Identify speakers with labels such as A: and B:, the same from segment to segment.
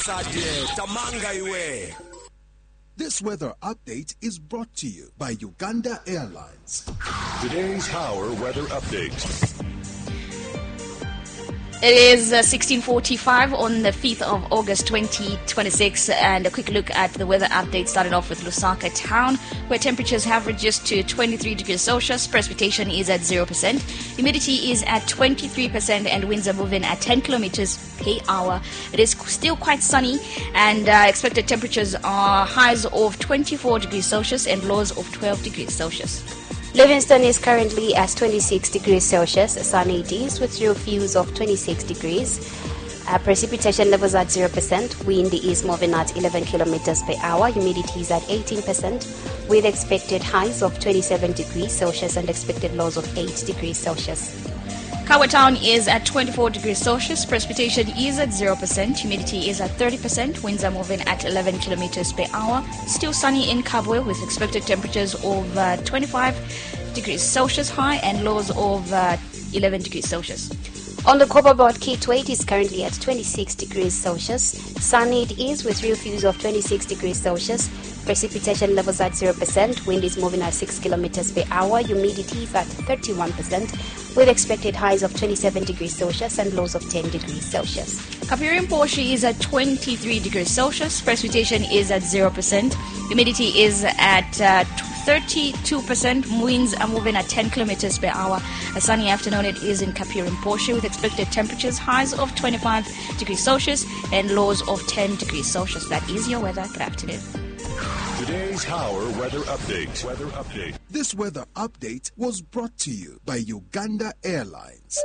A: This weather update is brought to you by Uganda Airlines.
B: Today's Power Weather Update.
C: It is 16:45 on the 5th of August 2026, and a quick look at the weather update started off with Lusaka town, where temperatures have reduced to 23 degrees Celsius, precipitation is at 0%, humidity is at 23%, and winds are moving at 10 kilometers per hour. It is still quite sunny, and expected temperatures are highs of 24 degrees Celsius and lows of 12 degrees Celsius.
D: Livingston is currently at 26 degrees Celsius, sunny days with real views of 26 degrees. Precipitation levels at 0%, wind is moving at 11 kilometers per hour, humidity is at 18%, with expected highs of 27 degrees Celsius and expected lows of 8 degrees Celsius.
C: Kabwe town is at 24 degrees Celsius, precipitation is at 0%, humidity is at 30%, winds are moving at 11 kilometers per hour. Still sunny in Kabwe with expected temperatures of 25 degrees Celsius high and lows of 11 degrees Celsius.
D: On the Copperbelt, Kitwe is currently at 26 degrees Celsius. Sunny it is with real views of 26 degrees Celsius. Precipitation levels at 0%. Wind is moving at 6 kilometers per hour. Humidity is at 31%, with expected highs of 27 degrees Celsius and lows of 10 degrees Celsius.
C: Kapiri Mposhi is at 23 degrees Celsius. Precipitation is at 0%. Humidity is at 32%. Winds are moving at 10 kilometers per hour. A sunny afternoon it is in Kapiri Mposhi with expected temperatures highs of 25 degrees Celsius and lows of 10 degrees Celsius. That is your weather. Good afternoon.
B: Today's Power Weather Update.
A: This weather update was brought to you by Uganda Airlines.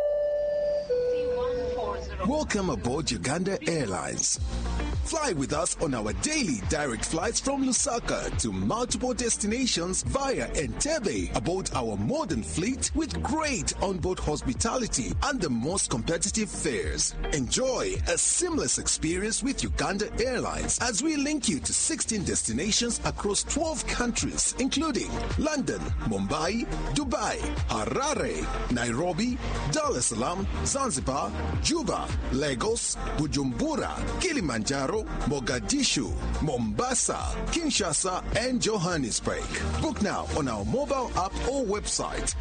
A: Welcome aboard Uganda Airlines. Fly with us on our daily direct flights from Lusaka to multiple destinations via Entebbe aboard our modern fleet with great onboard hospitality and the most competitive fares. Enjoy a seamless experience with Uganda Airlines as we link you to 16 destinations across 12 countries, including London, Mumbai, Dubai, Harare, Nairobi, Dar es Salaam, Zanzibar, Juba, Lagos, Bujumbura, Kilimanjaro, Mogadishu, Mombasa, Kinshasa, and Johannesburg. Book now on our mobile app or website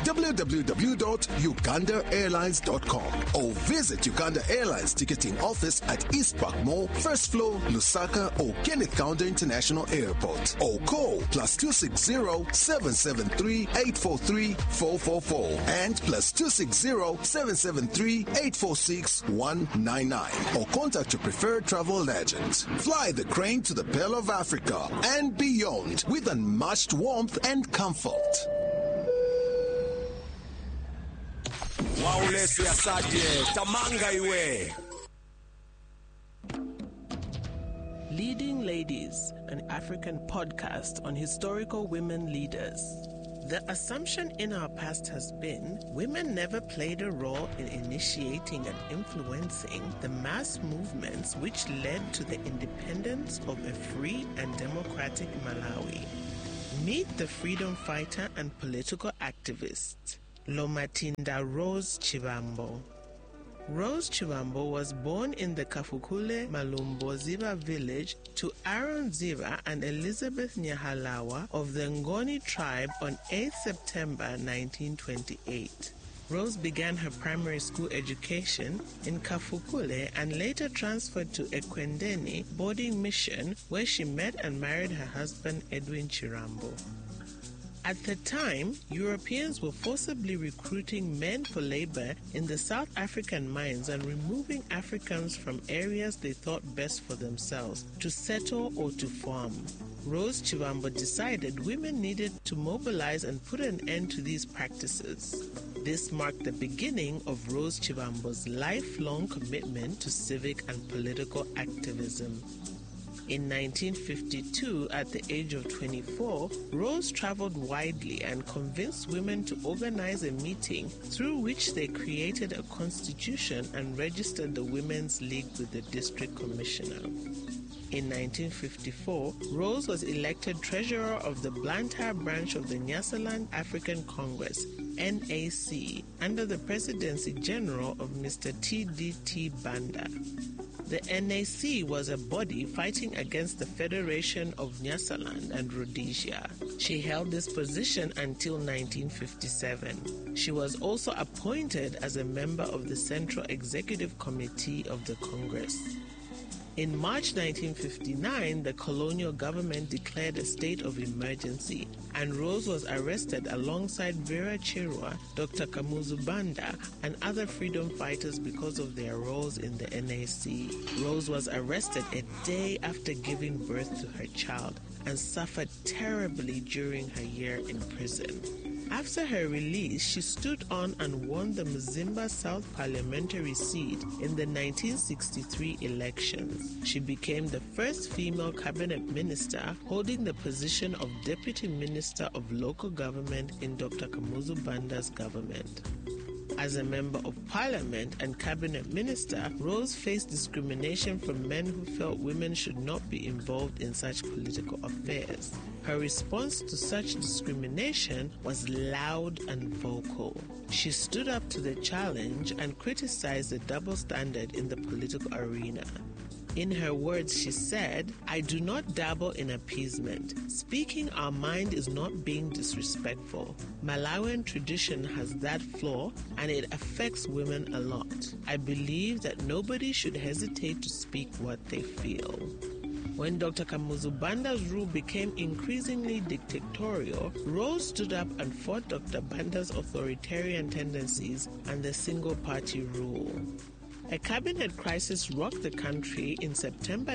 A: www.ugandaairlines.com or visit Uganda Airlines ticketing office at East Park Mall, first floor, Lusaka, or Kenneth Kaunda International Airport, or call +260-773-843-444 and +260-773-846-199, or contact your preferred travel agent. Fly the crane to the Pearl of Africa and beyond with unmatched warmth and comfort.
E: Leading Ladies, an African podcast on historical women leaders. The assumption in our past has been women never played a role in initiating and influencing the mass movements which led to the independence of a free and democratic Malawi. Meet the freedom fighter and political activist, Lomatinda Rose Chivambo. Rose Chivambo was born in the Kafukule Malumbo Ziva village to Aaron Ziva and Elizabeth Nyahalawa of the Ngoni tribe on 8 September 1928. Rose began her primary school education in Kafukule and later transferred to Ekwendeni boarding mission, where she met and married her husband Edwin Chirambo. At the time, Europeans were forcibly recruiting men for labor in the South African mines and removing Africans from areas they thought best for themselves to settle or to farm. Rose Chivambo decided women needed to mobilize and put an end to these practices. This marked the beginning of Rose Chivambo's lifelong commitment to civic and political activism. In 1952, at the age of 24, Rose traveled widely and convinced women to organize a meeting through which they created a constitution and registered the Women's League with the district commissioner. In 1954, Rose was elected treasurer of the Blantyre branch of the Nyasaland African Congress, NAC, under the presidency general of Mr. T.D.T. Banda. The NAC was a body fighting against the Federation of Nyasaland and Rhodesia. She held this position until 1957. She was also appointed as a member of the Central Executive Committee of the Congress. In March 1959, the colonial government declared a state of emergency, and Rose was arrested alongside Vera Chirwa, Dr. Kamuzu Banda, and other freedom fighters because of their roles in the NAC. Rose was arrested a day after giving birth to her child and suffered terribly during her year in prison. After her release, she stood on and won the Mzimba South parliamentary seat in the 1963 elections. She became the first female cabinet minister holding the position of Deputy Minister of Local Government in Dr. Kamuzu Banda's government. As a member of parliament and cabinet minister, Rose faced discrimination from men who felt women should not be involved in such political affairs. Her response to such discrimination was loud and vocal. She stood up to the challenge and criticized the double standard in the political arena. In her words, she said, "I do not dabble in appeasement. Speaking our mind is not being disrespectful. Malawian tradition has that flaw, and it affects women a lot. I believe that nobody should hesitate to speak what they feel." When Dr. Kamuzu Banda's rule became increasingly dictatorial, Rose stood up and fought Dr. Banda's authoritarian tendencies and the single-party rule. A cabinet crisis rocked the country in September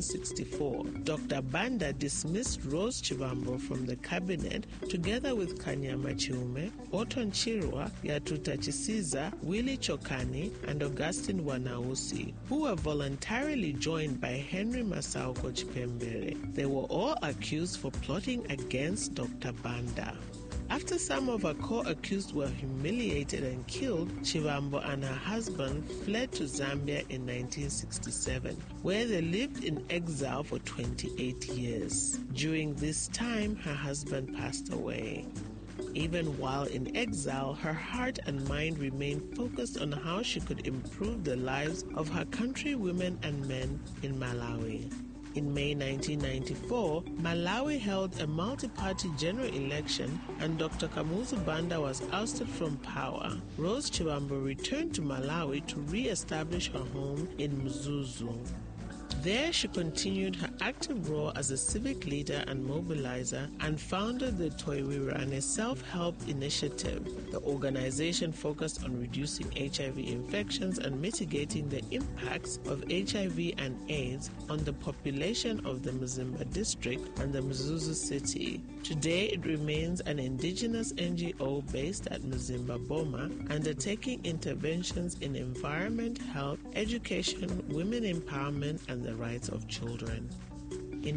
E: 1964. Dr. Banda dismissed Rose Chivambo from the cabinet together with Kanyama Chiume, Oton Chirwa, Yatuta Chisiza, Willie Chokani, and Augustine Wanausi, who were voluntarily joined by Henry Masauko Chipembere. They were all accused for plotting against Dr. Banda. After some of her co-accused were humiliated and killed, Chivambo and her husband fled to Zambia in 1967, where they lived in exile for 28 years. During this time, her husband passed away. Even while in exile, her heart and mind remained focused on how she could improve the lives of her countrywomen and men in Malawi. In May 1994, Malawi held a multi-party general election and Dr. Kamuzu Banda was ousted from power. Rose Chivambo returned to Malawi to re-establish her home in Mzuzu. There, she continued her active role as a civic leader and mobilizer and founded the Toiwirane Self-Help Initiative. The organization focused on reducing HIV infections and mitigating the impacts of HIV and AIDS on the population of the Mzimba district and the Mzuzu city. Today, it remains an indigenous NGO based at Mzimba Boma, undertaking interventions in environment, health, education, women empowerment, and the rights of children. In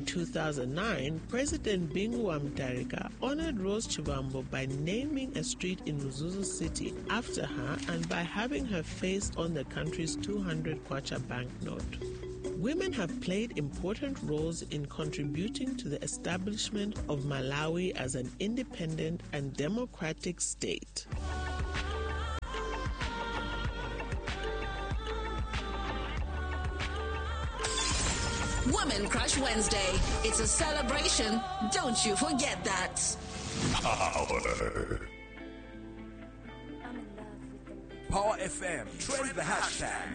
E: 2009, President Bingu wa Mutharika honored Rose Chivambo by naming a street in Mzuzu City after her and by having her face on the country's 200 kwacha banknote. Women have played important roles in contributing to the establishment of Malawi as an independent and democratic state.
F: Women Crush Wednesday. It's a celebration. Don't you forget that.
B: Power.
G: Power FM. Trend the hashtag.